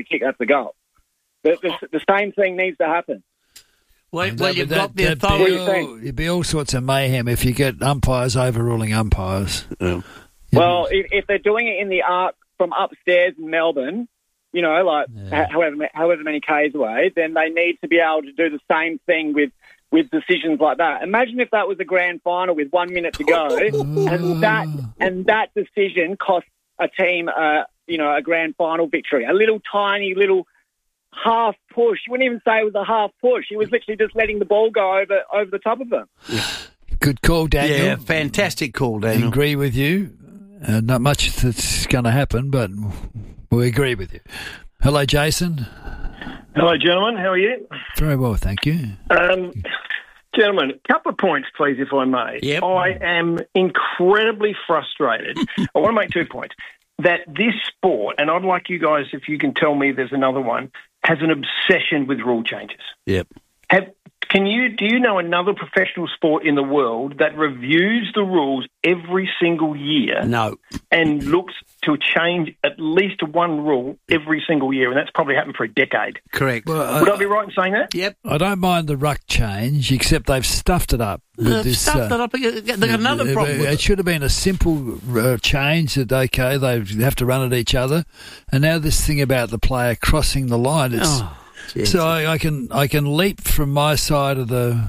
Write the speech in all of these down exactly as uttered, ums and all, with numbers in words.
kick, that's a goal. The, the, the same thing needs to happen. Well, That- well you've that- got the that'd be authority. all- It'd be all sorts of mayhem if you get umpires overruling umpires. Yeah. Well, if, if they're doing it in the arc from upstairs in Melbourne, you know, like Yeah. h- however however many k's away, then they need to be able to do the same thing with, with decisions like that. Imagine if that was a grand final with one minute to go, and that and that decision cost a team, uh, you know, a grand final victory. A little tiny little half push. You wouldn't even say it was a half push. He was literally just letting the ball go over over the top of them. Good call, Daniel. Yeah, fantastic call, I Daniel. agree with you. Uh, not much that's going to happen, but we agree with you. Hello, Jason. Hello, gentlemen. How are you? Very well, thank you. Um, gentlemen, a couple of points, please, if I may. Yep. I am incredibly frustrated. I want to make two points. That this sport, and I'd like you guys, if you can tell me there's another one, has an obsession with rule changes. Yep. Have, can you do you know another professional sport in the world that reviews the rules every single year No. and looks to change at least one rule every single year? And that's probably happened for a decade. Correct. Well, Would I, I be right in saying that? Yep. I don't mind the ruck change, except they've stuffed it up with They've this. stuffed uh, it up. They've got another it- problem with It it. should have been a simple uh, change that, okay, they have to run at each other. And now this thing about the player crossing the line, it's... Oh, geez. So I, I can I can leap from my side of the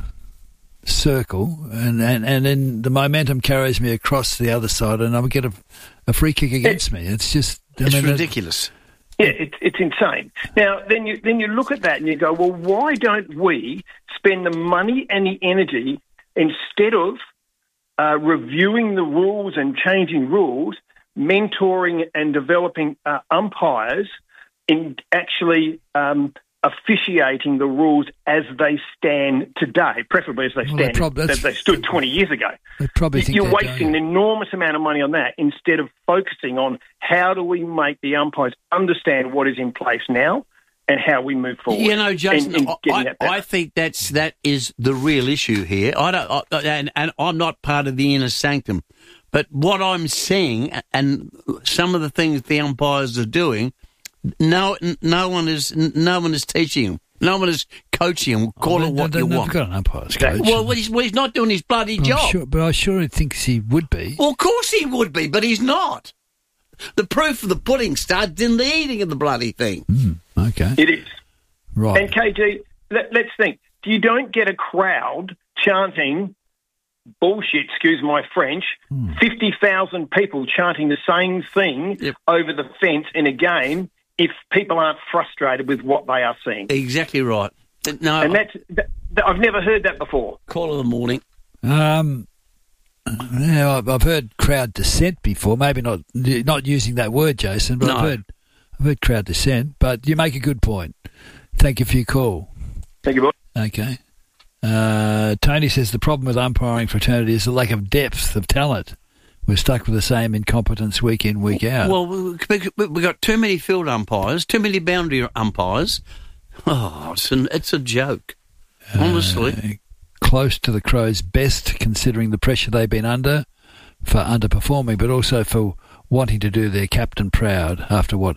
circle, and, and, and then the momentum carries me across the other side, and I get a, a free kick against me. It's just I It's mean, it- ridiculous. Yeah, it's it's insane. Now, then you then you look at that and you go, well, why don't we spend the money and the energy instead of uh, reviewing the rules and changing rules, mentoring and developing uh, umpires in actually um, officiating the rules as they stand today, preferably as they Well, they stand prob- as that's- they stood twenty years ago. They probably think You're they're wasting doing an it. enormous amount of money on that instead of focusing on how do we make the umpires understand what is in place now and how we move forward. You know, Jason, in- in getting I, that back. I think that's that is the real issue here. I don't, I, and, and I'm not part of the inner sanctum, but what I'm seeing and some of the things the umpires are doing, no, no one is, no one is teaching them. No one is coaching them. Call Oh, it they- what they- you they've want. got an umpire's coach. Well, well, he's, well, he's not doing his bloody I'm job. sure, but I sure he thinks he would be. Well, of course he would be, but he's not. The proof of the pudding starts in the eating of the bloody thing. Mm, okay, It is. right. And K G, let, let's think. You don't get a crowd chanting bullshit, excuse my French, Hmm. fifty thousand people chanting the same thing Yep. over the fence in a game if people aren't frustrated with what they are seeing. Exactly right. No, And that's, that, that- I've never heard that before. call of the morning. Um, yeah, I've, I've heard crowd dissent before. Maybe not not using that word, Jason, but No. I've heard I've heard crowd dissent. But you make a good point. Thank you for your call. Thank you, boy. Okay. Uh, Tony says the problem with umpiring fraternity is the lack of depth of talent. We're stuck with the same incompetence week in, week out. Well, we- we- we've got too many field umpires, too many boundary umpires. Oh, it's, an, it's a joke. Honestly. Uh, close to the Crows' best, considering the pressure they've been under for underperforming, but also for wanting to do their captain proud after what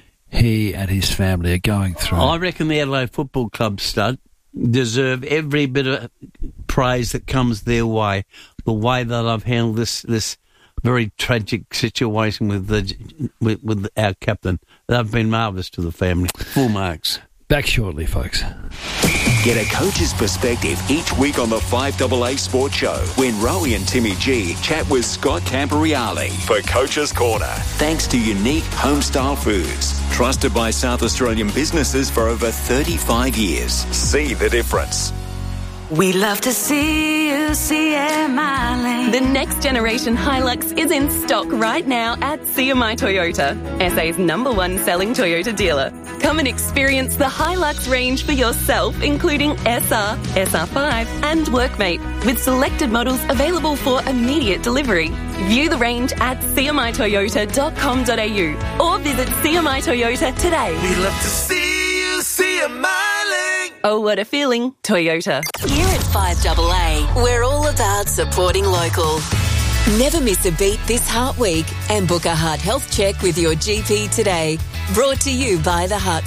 he and his family are going through. I reckon the Adelaide Football Club stud deserve every bit of praise that comes their way. The way that I've handled this this very tragic situation with the with, with our captain, they've been marvellous to the family. Full marks. Back shortly, folks. Get a coach's perspective each week on the five A A Sports Show when Rowie and Timmy G chat with Scott Camporeale for Coach's Corner. Thanks to Unique Homestyle Foods, trusted by South Australian businesses for over thirty-five years. See the difference. We love to see you see a mile. The next generation Hilux is in stock right now at C M I Toyota, S A's number one selling Toyota dealer. Come and experience the Hilux range for yourself, including S R, S R five and Workmate, with selected models available for immediate delivery. View the range at c m i toyota dot com dot a u or visit C M I Toyota today. We love to see you see a miling. Oh, what a feeling, Toyota. Here at five A A, we're all about supporting local. Never miss a beat this heart week and book a heart health check with your G P today. Brought to you by The Hut.